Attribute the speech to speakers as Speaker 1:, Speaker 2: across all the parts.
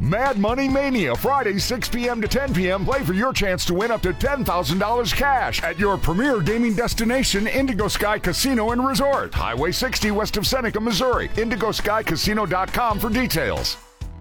Speaker 1: Mad Money Mania, Friday, 6 p.m. to 10 p.m. Play for your chance to win up to $10,000 cash at your premier gaming destination, Indigo Sky Casino and Resort. Highway 60 west of Seneca, Missouri. IndigoSkyCasino.com for details.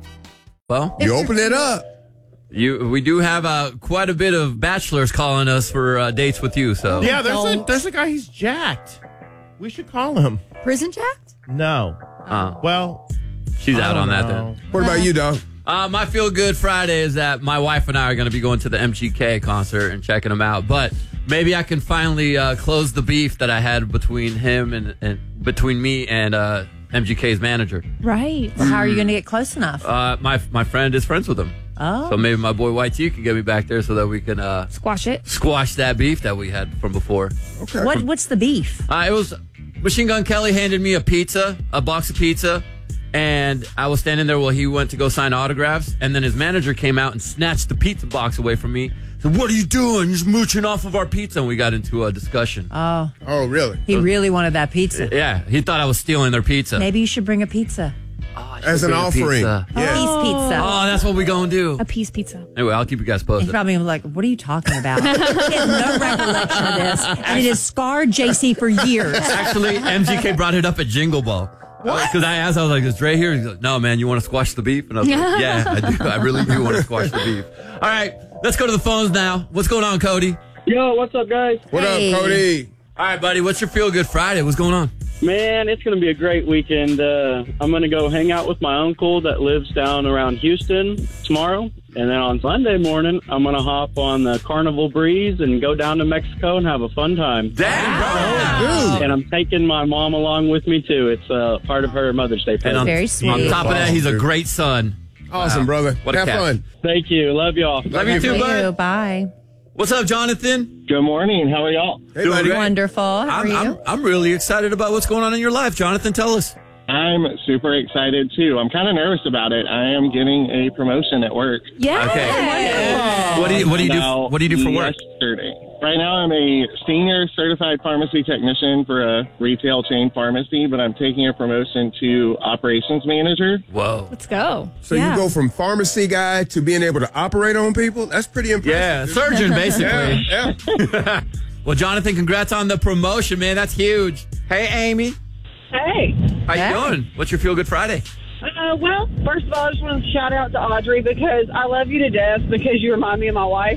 Speaker 2: Well,
Speaker 3: you open it up.
Speaker 2: We do have quite a bit of bachelors calling us for dates with you. So
Speaker 4: yeah, there's a guy. He's jacked. We should call him.
Speaker 5: Prison jacked?
Speaker 4: No. Well,
Speaker 2: she's out on that then.
Speaker 3: What about you, dog?
Speaker 2: My feel good Friday is that my wife and I are going to be going to the MGK concert and checking him out. But maybe I can finally close the beef that I had between him and between me and MGK's manager.
Speaker 5: Right. Well, how are you going to get close enough?
Speaker 2: My friend is friends with him.
Speaker 5: Oh.
Speaker 2: So maybe my boy YT can get me back there so that we can
Speaker 5: squash
Speaker 2: that beef that we had from before.
Speaker 3: Okay.
Speaker 5: What's the beef?
Speaker 2: It was Machine Gun Kelly handed me a box of pizza, and I was standing there while he went to go sign autographs, and then his manager came out and snatched the pizza box away from me. Said, "What are you doing? You're just mooching off of our pizza." And we got into a discussion.
Speaker 5: Oh,
Speaker 3: really?
Speaker 5: He really wanted that pizza.
Speaker 2: Yeah, he thought I was stealing their pizza.
Speaker 5: Maybe you should bring a pizza.
Speaker 3: As an offering.
Speaker 5: A piece pizza.
Speaker 2: Oh, that's what we gonna do.
Speaker 5: A piece pizza.
Speaker 2: Anyway, I'll keep you guys
Speaker 5: He's
Speaker 2: posted.
Speaker 5: probably like, what are you talking about? He has no recollection of this. And it has scarred JC for years.
Speaker 2: Actually, MGK brought it up at Jingle Ball. Because I asked, I was like, is Dre here? He's like, no, man, you want to squash the beef? And I was like, yeah, I do. I really do want to squash the beef. All right, let's go to the phones now. What's going on, Cody?
Speaker 6: Yo, what's up, guys?
Speaker 3: What up, Cody?
Speaker 2: All right, buddy, what's your Feel Good Friday? What's going on?
Speaker 6: Man, it's going to be a great weekend. I'm going to go hang out with my uncle that lives down around Houston tomorrow. And then on Sunday morning, I'm going to hop on the Carnival Breeze and go down to Mexico and have a fun time.
Speaker 2: Damn!
Speaker 6: And I'm taking my mom along with me, too. It's part of her Mother's Day present.
Speaker 5: Very sweet.
Speaker 2: On top of that, he's a great son.
Speaker 3: Awesome, brother.
Speaker 2: What a
Speaker 3: Have
Speaker 2: cat.
Speaker 3: fun.
Speaker 6: Thank you. Love y'all.
Speaker 2: Love you too, bud.
Speaker 5: Bye.
Speaker 2: What's up, Jonathan?
Speaker 6: Good morning. How are y'all?
Speaker 3: Hey, buddy.
Speaker 5: Wonderful. How are you?
Speaker 2: I'm really excited about what's going on in your life. Jonathan, tell us.
Speaker 6: I'm super excited, too. I'm kind of nervous about it. I am getting a promotion at work.
Speaker 5: Yeah.
Speaker 2: Okay. What do you do for work?
Speaker 6: Yesterday. Right now, I'm a senior certified pharmacy technician for a retail chain pharmacy, but I'm taking a promotion to operations manager.
Speaker 2: Whoa.
Speaker 5: Let's go.
Speaker 3: So you go from pharmacy guy to being able to operate on people? That's pretty
Speaker 2: Yeah,
Speaker 3: impressive.
Speaker 2: surgeon, basically.
Speaker 3: Yeah.
Speaker 2: Well, Jonathan, congrats on the promotion, man. That's huge. Hey, Amy.
Speaker 7: Hey.
Speaker 2: How you doing? What's your Feel Good Friday?
Speaker 7: Well, first of all, I just want to shout out to Audrey because I love you to death because you remind me of my wife.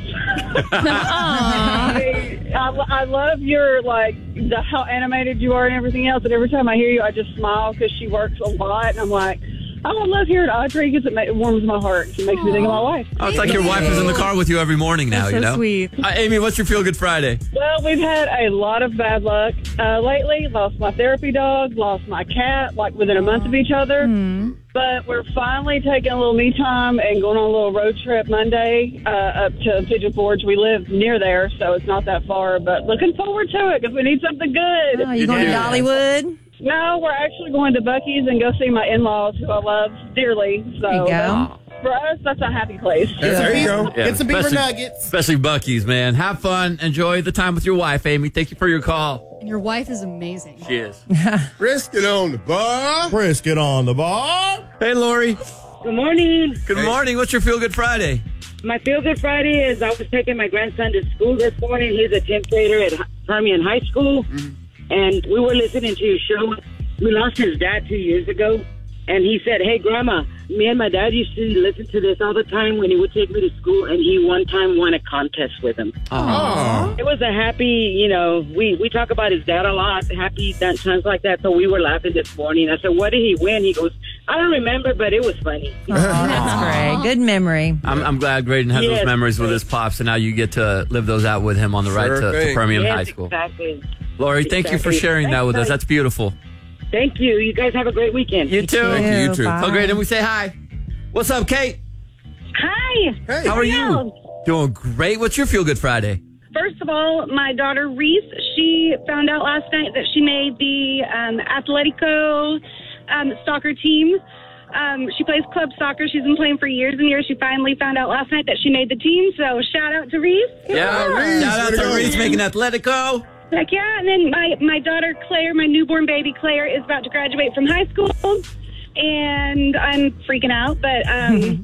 Speaker 7: I love your, how animated you are and everything else. And every time I hear you, I just smile because she works a lot. And I'm like, I love hearing Audrey because it warms my heart. It makes me think of my wife.
Speaker 2: Oh, it's like your wife is in the car with you every morning now,
Speaker 5: That's
Speaker 2: you
Speaker 5: so
Speaker 2: know?
Speaker 5: sweet.
Speaker 2: Amy, what's your Feel Good Friday?
Speaker 7: Well, we've had a lot of bad luck lately. Lost my therapy dog, lost my cat, within a month of each other. But we're finally taking a little me time and going on a little road trip Monday up to Pigeon Forge. We live near there, so it's not that far. But looking forward to it because we need something good.
Speaker 5: Oh, you going to Dollywood?
Speaker 7: No, we're actually going to Buc-ee's and go see my in-laws, who I love dearly. So
Speaker 5: There you go.
Speaker 7: For us, that's a happy place.
Speaker 3: There you go.
Speaker 2: Yeah,
Speaker 4: Get some beaver
Speaker 2: especially-
Speaker 4: nuggets.
Speaker 2: Especially Buc-ee's, man. Have fun. Enjoy the time with your wife, Amy. Thank you for your call.
Speaker 5: Your wife is amazing.
Speaker 2: She is.
Speaker 3: Brisket on the bar.
Speaker 4: Brisket on the bar.
Speaker 2: Hey, Lori.
Speaker 8: Good morning.
Speaker 2: Good morning. What's your Feel Good Friday?
Speaker 8: My Feel Good Friday is I was taking my grandson to school this morning. He's a 10th grader at Permian High School. And we were listening to your show. We lost his dad 2 years ago. And he said, hey, Grandma, me and my dad used to listen to this all the time when he would take me to school. And he one time won a contest with him.
Speaker 3: Oh.
Speaker 8: It was a happy, we talk about his dad a lot, happy times like that. So we were laughing this morning. I said, what did he win? He goes, I don't remember, but it was funny.
Speaker 5: Oh, that's great. Good memory.
Speaker 2: I'm glad Graydon has
Speaker 8: Yes.
Speaker 2: those memories with his pops, and now you get to live those out with him on the ride
Speaker 3: Sure
Speaker 2: to
Speaker 3: thing.
Speaker 2: Permian
Speaker 8: Yes,
Speaker 2: High School.
Speaker 8: exactly.
Speaker 2: Lori, thank you for sharing that with us. That's beautiful.
Speaker 8: Thank you. You guys have a great weekend.
Speaker 2: You too.
Speaker 3: Thank you, you too.
Speaker 5: Bye.
Speaker 2: So Graydon, we say hi. What's up, Kate?
Speaker 9: Hi.
Speaker 3: Hey.
Speaker 2: How are you?
Speaker 9: y'all?
Speaker 2: Doing great. What's your Feel Good Friday?
Speaker 9: First of all, my daughter Reese, she found out last night that she made the Atletico soccer team. She plays club soccer. She's been playing for years and years. She finally found out last night that she made the team. So shout out to Reese.
Speaker 2: Yeah,
Speaker 3: Reese,
Speaker 2: shout out
Speaker 3: way to
Speaker 2: to
Speaker 3: go.
Speaker 2: Reese making Atletico.
Speaker 9: Heck yeah. And then my daughter Claire, my newborn baby Claire, is about to graduate from high school. And I'm freaking out, but